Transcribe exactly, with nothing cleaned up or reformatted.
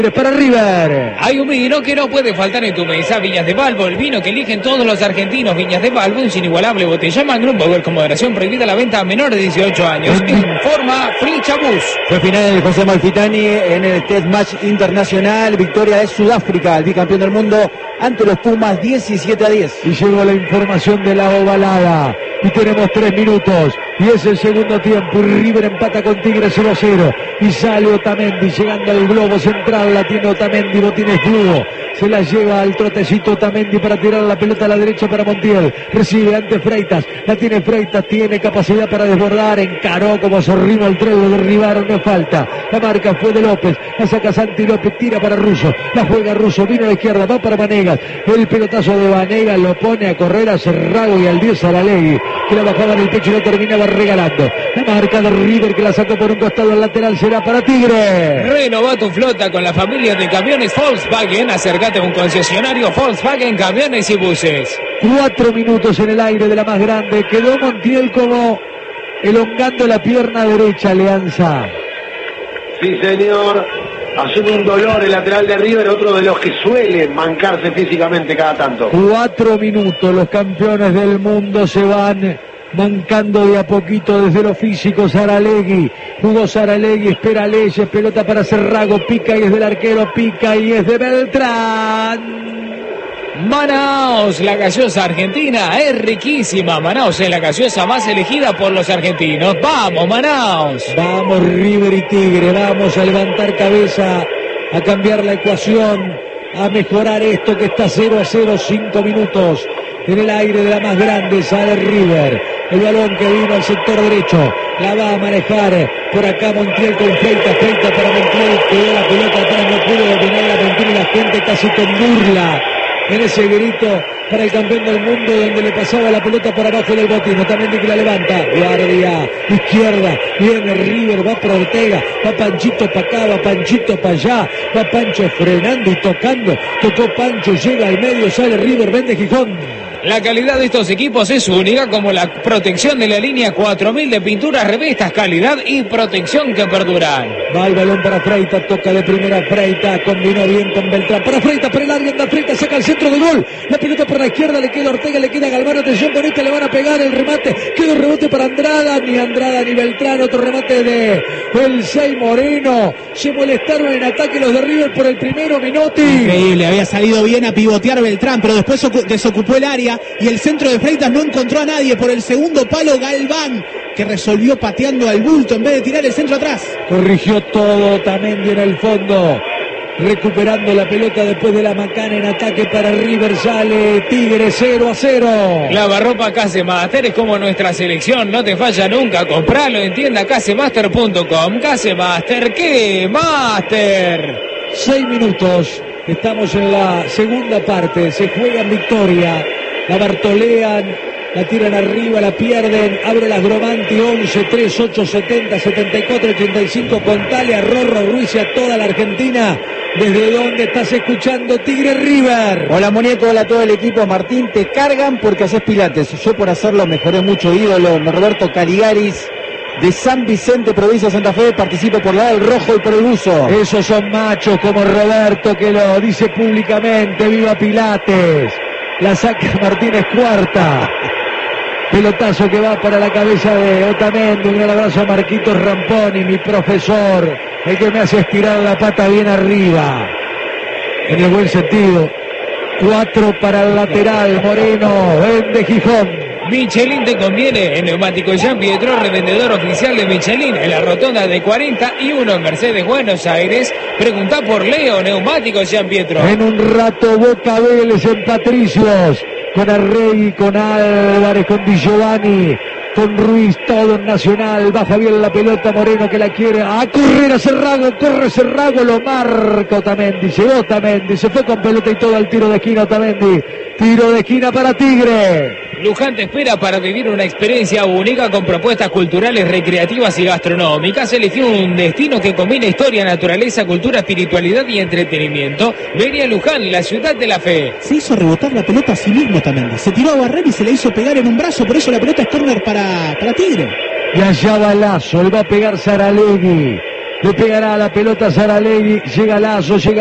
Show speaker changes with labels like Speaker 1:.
Speaker 1: Para River.
Speaker 2: Hay un vino que no puede faltar en tu mesa, Viñas de Balbo, el vino que eligen todos los argentinos. Viñas de Balbo, un inigualable botella Magnum, beber con moderación, prohibida la venta a menores de dieciocho años. Informa Frichabús.
Speaker 1: Fue final de José Amalfitani en el Test Match Internacional, victoria de Sudáfrica, el bicampeón del mundo, ante los Pumas, diecisiete a diez.
Speaker 3: Y llegó la información de la ovalada. Y tenemos tres minutos. Y es el segundo tiempo. Y River empata con Tigre cero a cero. Y sale Otamendi llegando al globo central. La tiene Otamendi, botines flujo. Se la lleva al trotecito Otamendi para tirar la pelota a la derecha para Montiel. Recibe ante Freitas. La tiene Freitas. Tiene capacidad para desbordar. Encaró como Zorrino al tren. Lo derribaron. No falta. La marca fue de López. La saca Santi López. Tira para Russo. La juega Russo. Vino a la izquierda. Va para Vanegas. El pelotazo de Vanegas lo pone a correr a Cerrago y al diez Aralegui, que la bajaba en el pecho y lo terminaba regalando. La marca de River, que la sacó por un costado al lateral, será para Tigre.
Speaker 2: Renova tu flota con la familia de camiones Volkswagen. Acércate a un concesionario Volkswagen Camiones y Buses.
Speaker 3: Cuatro minutos en el aire de la más grande. Quedó Montiel como elongando la pierna derecha, Alianza.
Speaker 4: Sí, señor. Asume un dolor el lateral de River, otro de los que suele mancarse físicamente cada tanto.
Speaker 3: Cuatro minutos, los campeones del mundo se van mancando de a poquito desde lo físico. Saralegui, jugó Saralegui, espera Leyes, pelota para Cerrago, pica y es del arquero, pica y es de Beltrán.
Speaker 2: Manaos, la gaseosa argentina es riquísima. Manaos es la gaseosa más elegida por los argentinos. ¡Vamos, Manaos!
Speaker 3: Vamos, River y Tigre, vamos a levantar cabeza, a cambiar la ecuación, a mejorar esto que está cero a cero, cinco minutos. En el aire de la más grande sale River. El balón que vino al sector derecho. La va a manejar por acá Montiel con Freitas. Freitas para Montiel. Quedó la pelota atrás, no pudo detener la Montiel y la gente casi con burla. En ese grito para el campeón del mundo, donde le pasaba la pelota por abajo del botín. Otamendi que la levanta, guardia, izquierda, viene River, va por Ortega, va Panchito para acá, va Panchito para allá, va Pancho frenando y tocando, tocó Pancho, llega al medio, sale River, vende Gijón.
Speaker 2: La calidad de estos equipos es única, como la protección de la línea cuatro mil de pinturas revistas, calidad y protección que perduran.
Speaker 3: Va el balón para Freitas, toca de primera Freitas, combinó bien con Beltrán. Para Freitas, para el área, anda Freitas, saca el centro de gol. La pelota por la izquierda, le queda Ortega, le queda Galván, atención con esta, le van a pegar el remate. Queda un rebote para Andrada, ni Andrada ni Beltrán, otro remate de el seis Moreno. Se molestaron en ataque los de River por el primero, Minotti.
Speaker 5: Increíble, había salido bien a pivotear Beltrán, pero después desocupó el área y el centro de Freitas no encontró a nadie. Por el segundo palo Galván, que resolvió pateando al bulto en vez de tirar el centro atrás.
Speaker 3: Corrigió todo Otamendi en el fondo, recuperando la pelota después de la macana en ataque para River. Sale Tigre cero a cero.
Speaker 2: Lavarropa Casemaster es como nuestra selección, no te falla nunca. Compralo en tienda casemaster punto com. Casemaster, ¿qué? ¡Master!
Speaker 3: Seis minutos, estamos en la segunda parte, se juega en victoria. La bartolean, la tiran arriba, la pierden, abre las Gromanti, once, tres, ocho, setenta, setenta y cuatro, ochenta y cinco, contale a Rorro Ruiz y a toda la Argentina. ¿Desde dónde estás escuchando Tigre River?
Speaker 1: Hola Muñeco, hola a todo el equipo. Martín, te cargan porque haces pilates. Yo por hacerlo mejoré mucho, ídolo. Roberto Caligaris, de San Vicente, provincia de Santa Fe, participa por la del rojo y por el buzo.
Speaker 3: Esos son machos como Roberto, que lo dice públicamente. ¡Viva Pilates! La saca Martínez Cuarta. Pelotazo que va para la cabeza de Otamendi. Un gran abrazo a Marquitos Ramponi, mi profesor, el que me hace estirar la pata bien arriba, en el buen sentido. Cuatro para el lateral, Moreno, vende Gijón.
Speaker 2: Michelin te conviene. En Neumático Jean Pietro, revendedor oficial de Michelin, en la rotonda de cuarenta y uno en Mercedes, Buenos Aires. Preguntá por Leo, Neumático Jean Pietro.
Speaker 3: En un rato Boca Vélez en Patricios, con Arregui, con Álvarez, con Di Giovanni, con Ruiz, todo en Nacional. Baja bien la pelota Moreno, que la quiere a correr a Cerrago, corre Cerrago, lo marca Otamendi, llegó Otamendi, se fue con pelota y todo al tiro de esquina Otamendi. Tiro de esquina para Tigre.
Speaker 2: Luján te espera para vivir una experiencia única con propuestas culturales, recreativas y gastronómicas. Elegí un destino que combina historia, naturaleza, cultura, espiritualidad y entretenimiento. Vení a Luján, la ciudad de la fe.
Speaker 5: Se hizo rebotar la pelota a sí mismo también. Se tiró a barrer y se la hizo pegar en un brazo. Por eso la pelota es córner para, para Tigre.
Speaker 3: Y allá va Lazo, le va a pegar Saralegui. Le pegará a la pelota Saralegui. Llega Lazo, llega